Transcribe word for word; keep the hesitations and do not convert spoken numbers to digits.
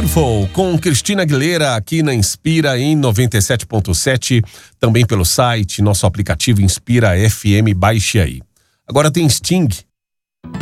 Beautiful, com Cristina Aguilera, aqui na Inspira em noventa e sete ponto sete, também pelo site, nosso aplicativo Inspira F M, baixe aí. Agora tem Sting